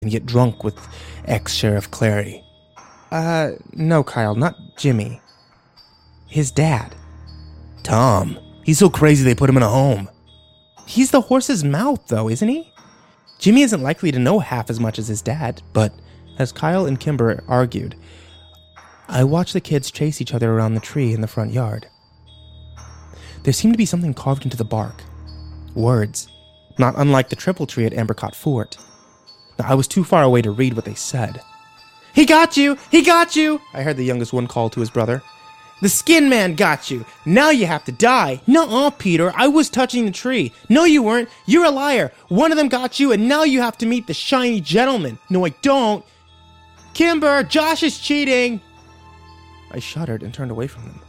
and get drunk with ex-Sheriff Clary. No, Kyle, not Jimmy. His dad. Tom. He's so crazy they put him in a home. He's the horse's mouth, though, isn't he? Jimmy isn't likely to know half as much as his dad, but as Kyle and Kimber argued, I watched the kids chase each other around the tree in the front yard. There seemed to be something carved into the bark. Words, not unlike the triple tree at Ambercott Fort. Now, I was too far away to read what they said. "He got you! He got you!" I heard the youngest one call to his brother. "The Skin Man got you! Now you have to die!" "Nuh-uh, Peter, I was touching the tree." "No, you weren't! You're a liar! One of them got you, and now you have to meet the shiny gentleman!" "No, I don't!" "Kimber, Josh is cheating!" I shuddered and turned away from them.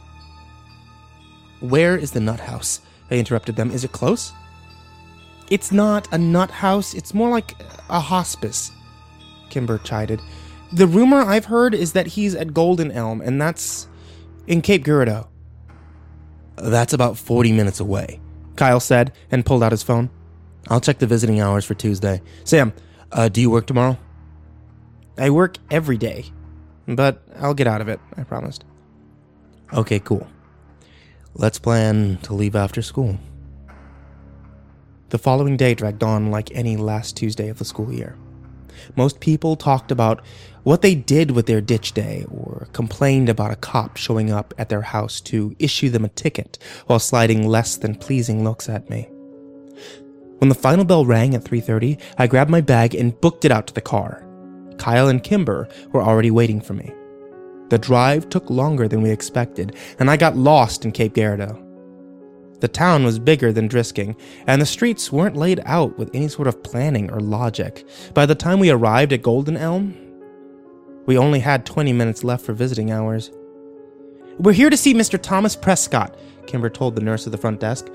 "Where is the nut house?" I interrupted them. "Is it close?" "It's not a nut house, it's more like a hospice," Kimber chided. "The rumor I've heard is that he's at Golden Elm, and that's in Cape Girardeau." That's about 40 minutes away, Kyle said, and pulled out his phone. I'll check the visiting hours for Tuesday. Sam, do you work tomorrow? "I work every day, but I'll get out of it," I promised. Okay, cool. Let's plan to leave after school. The following day dragged on like any last Tuesday of the school year. Most people talked about what they did with their ditch day or complained about a cop showing up at their house to issue them a ticket while sliding less than pleasing looks at me. When the final bell rang at 3:30, I grabbed my bag and booked it out to the car. Kyle and Kimber were already waiting for me. The drive took longer than we expected, and I got lost in Cape Girardeau. The town was bigger than Drisking, and the streets weren't laid out with any sort of planning or logic. By the time we arrived at Golden Elm, we only had 20 minutes left for visiting hours. "We're here to see Mr. Thomas Prescott," Kimber told the nurse at the front desk.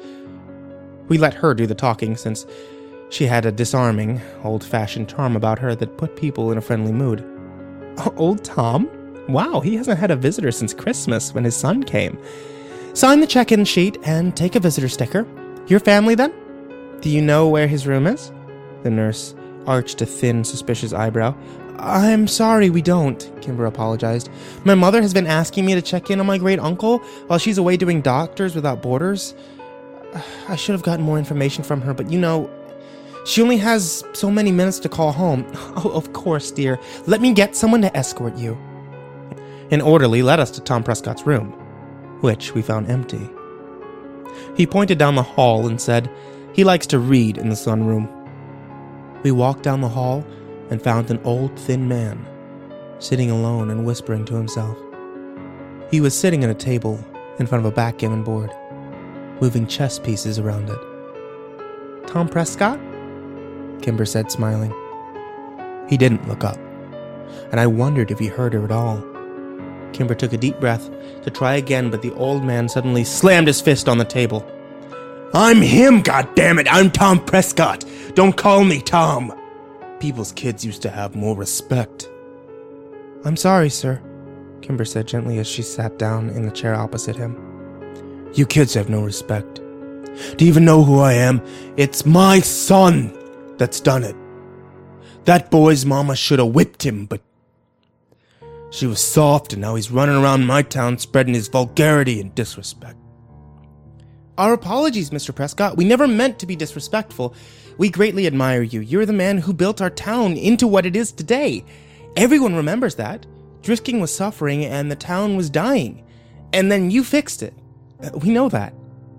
We let her do the talking since she had a disarming, old-fashioned charm about her that put people in a friendly mood. "Old Tom? Wow, he hasn't had a visitor since Christmas when his son came. Sign the check-in sheet and take a visitor sticker. Your family, then? Do you know where his room is?" The nurse arched a thin, suspicious eyebrow. "I'm sorry, we don't," Kimber apologized. "My mother has been asking me to check in on my great-uncle while she's away doing Doctors Without Borders. I should have gotten more information from her, but she only has so many minutes to call home." "Oh, of course, dear. Let me get someone to escort you." An orderly led us to Tom Prescott's room, which we found empty. He pointed down the hall and said he likes to read in the sunroom. We walked down the hall and found an old, thin man, sitting alone and whispering to himself. He was sitting at a table in front of a backgammon board, moving chess pieces around it. "Tom Prescott?" Kimber said, smiling. He didn't look up, and I wondered if he heard her at all. Kimber took a deep breath to try again, but the old man suddenly slammed his fist on the table. "I'm him, goddammit! I'm Tom Prescott! Don't call me Tom! People's kids used to have more respect." "I'm sorry, sir," Kimber said gently as she sat down in the chair opposite him. "You kids have no respect. Do you even know who I am? It's my son that's done it. That boy's mama should have whipped him, but she was soft, and now he's running around my town spreading his vulgarity and disrespect." "Our apologies, Mr. Prescott. We never meant to be disrespectful. We greatly admire you. You're the man who built our town into what it is today. Everyone remembers that. Drisking was suffering and the town was dying. And then you fixed it. We know that."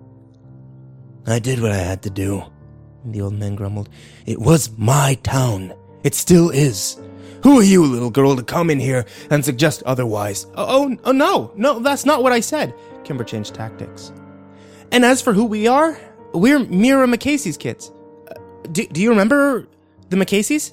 "I did what I had to do," the old man grumbled. "It was my town. It still is. Who are you, little girl, to come in here and suggest otherwise?" Oh, no, that's not what I said." Kimber changed tactics. "And as for who we are, we're Mira McCasey's kids. Do you remember the McCaseys?"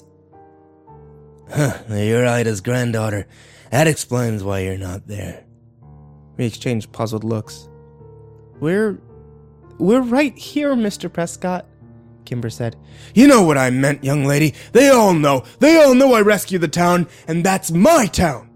"You're Ida's granddaughter. That explains why you're not there." We exchanged puzzled looks. We're right here, Mr. Prescott," Kimber said. "You know what I meant, young lady. They all know I rescued the town, and that's my town."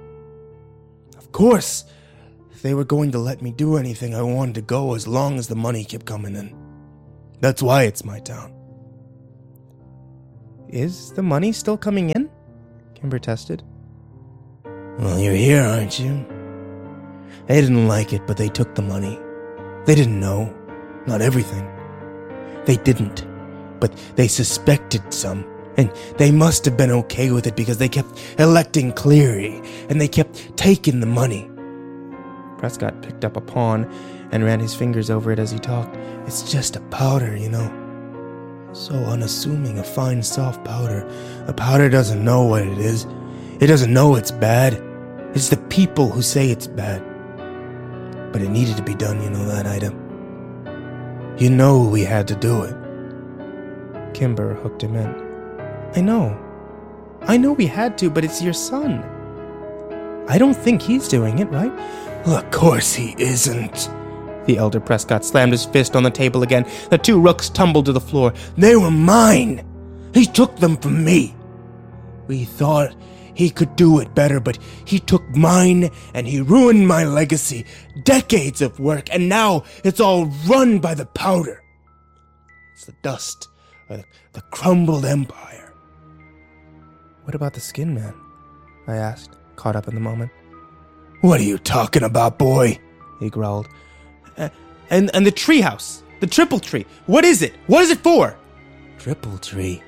"Of course, if they were going to let me do anything, I wanted to go as long as the money kept coming in. That's why it's my town." Is the money still coming in? Kimber tested. Well, you're here, aren't you? They didn't like it, but they took the money. They didn't know. Not everything. They didn't. But they suspected some. And they must have been okay with it because they kept electing Cleary. And they kept taking the money. Prescott picked up a pawn and ran his fingers over it as he talked. It's just a powder, you know. So unassuming, a fine, soft powder. A powder doesn't know what it is. It doesn't know it's bad. It's the people who say it's bad. But it needed to be done, you know that, Ida. You know we had to do it. Kimber hooked him in. I know. I know we had to, but it's your son. I don't think he's doing it, right? Well, of course he isn't. The elder Prescott slammed his fist on the table again. The two rooks tumbled to the floor. They were mine. He took them from me. We thought he could do it better, but he took mine and he ruined my legacy. Decades of work, and now it's all run by the powder. It's the dust of the crumbled empire. What about the Skin Man? I asked, caught up in the moment. What are you talking about, boy? He growled. And the treehouse, the triple tree. What is it? What is it for? Triple tree?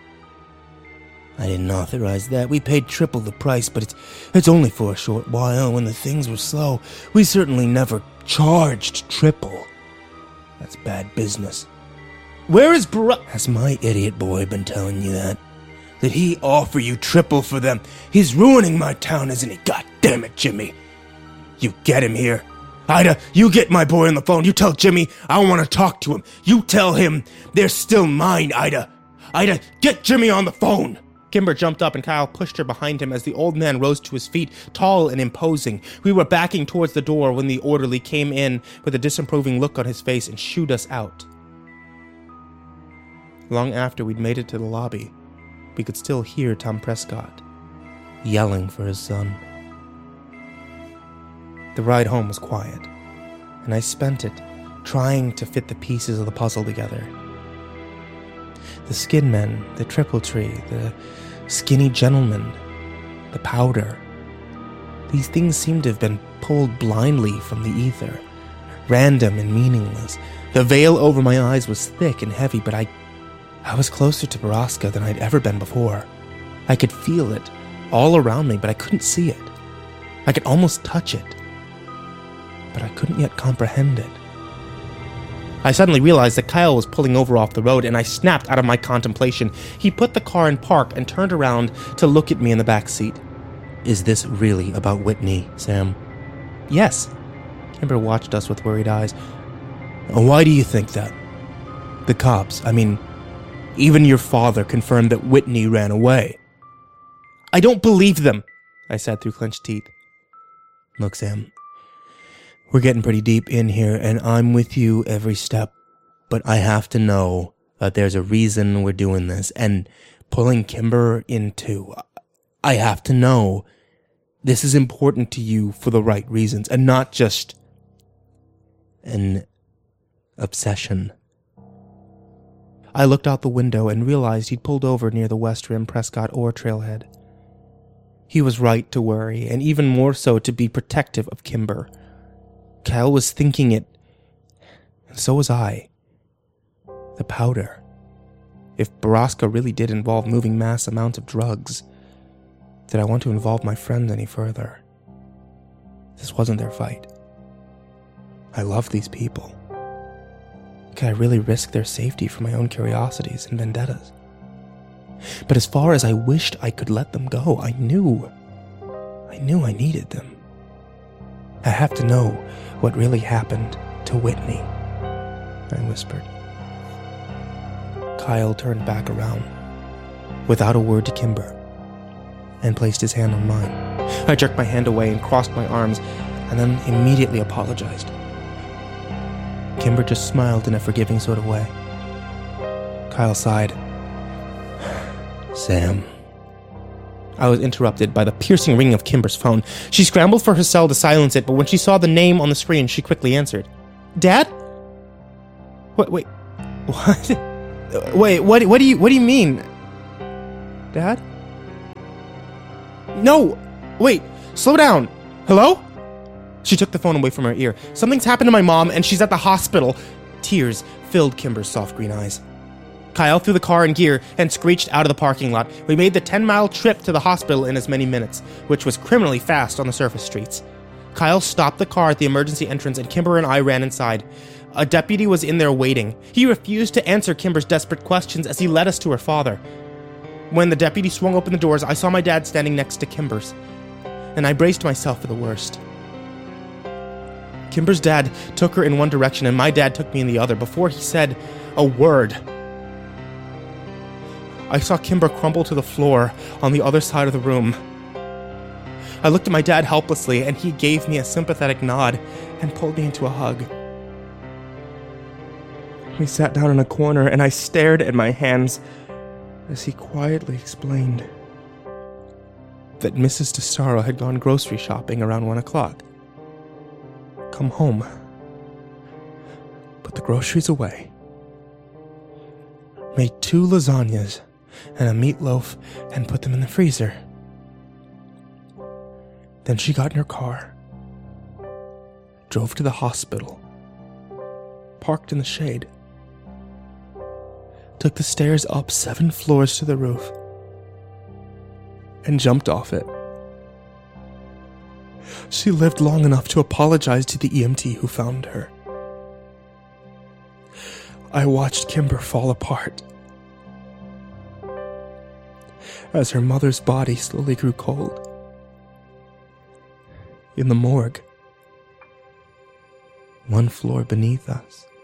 I didn't authorize that. We paid triple the price, but it's only for a short while. When the things were slow, we certainly never charged triple. That's bad business. Where is Has my idiot boy been telling you that? Did he offer you triple for them? He's ruining my town, isn't he? God damn it, Jimmy. You get him here. Ida, you get my boy on the phone. You tell Jimmy I want to talk to him. You tell him they're still mine, Ida. Ida, get Jimmy on the phone. Kimber jumped up and Kyle pushed her behind him as the old man rose to his feet, tall and imposing. We were backing towards the door when the orderly came in with a disapproving look on his face and shooed us out. Long after we'd made it to the lobby, we could still hear Tom Prescott yelling for his son. The ride home was quiet, and I spent it trying to fit the pieces of the puzzle together. The Skin Men, the Triple Tree, the Skinny Gentleman, the powder. These things seemed to have been pulled blindly from the ether, random and meaningless. The veil over my eyes was thick and heavy, but I was closer to Baraska than I'd ever been before. I could feel it all around me, but I couldn't see it. I could almost touch it, but I couldn't yet comprehend it. I suddenly realized that Kyle was pulling over off the road, and I snapped out of my contemplation. He put the car in park and turned around to look at me in the back seat. Is this really about Whitney, Sam? Yes. Kimber watched us with worried eyes. Why do you think that? The cops, even your father confirmed that Whitney ran away. I don't believe them, I said through clenched teeth. Look, Sam, we're getting pretty deep in here, and I'm with you every step, but I have to know that there's a reason we're doing this, and pulling Kimber into, I have to know this is important to you for the right reasons, and not just an obsession. I looked out the window and realized he'd pulled over near the West Rim Prescott Ore trailhead. He was right to worry, and even more so to be protective of Kimber. Kyle was thinking it, and so was I. The powder. If Baraska really did involve moving mass amounts of drugs, did I want to involve my friends any further? This wasn't their fight. I loved these people. Could I really risk their safety for my own curiosities and vendettas? But as far as I wished I could let them go, I knew I needed them. I have to know what really happened to Whitney, I whispered. Kyle turned back around, without a word to Kimber, and placed his hand on mine. I jerked my hand away and crossed my arms, and then immediately apologized. Kimber just smiled in a forgiving sort of way. Kyle sighed. Sam. I was interrupted by the piercing ring of Kimber's phone. She scrambled for her cell to silence it, but when she saw the name on the screen, she quickly answered. Dad? Wait, what? Wait, what do you mean? Dad? No! Wait! Slow down! Hello? She took the phone away from her ear. Something's happened to my mom, and she's at the hospital. Tears filled Kimber's soft green eyes. Kyle threw the car in gear and screeched out of the parking lot. We made the 10-mile trip to the hospital in as many minutes, which was criminally fast on the surface streets. Kyle stopped the car at the emergency entrance, and Kimber and I ran inside. A deputy was in there waiting. He refused to answer Kimber's desperate questions as he led us to her father. When the deputy swung open the doors, I saw my dad standing next to Kimber's, and I braced myself for the worst. Kimber's dad took her in one direction, and my dad took me in the other before he said a word. I saw Kimber crumble to the floor on the other side of the room. I looked at my dad helplessly, and he gave me a sympathetic nod and pulled me into a hug. We sat down in a corner, and I stared at my hands as he quietly explained that Mrs. DeStaro had gone grocery shopping around 1 o'clock. Come home. Put the groceries away. Made 2 lasagnas and a meatloaf and put them in the freezer. Then she got in her car, drove to the hospital, parked in the shade, took the stairs up 7 floors to the roof, and jumped off it. She lived long enough to apologize to the EMT who found her. I watched Kimber fall apart as her mother's body slowly grew cold. In the morgue, 1 floor beneath us,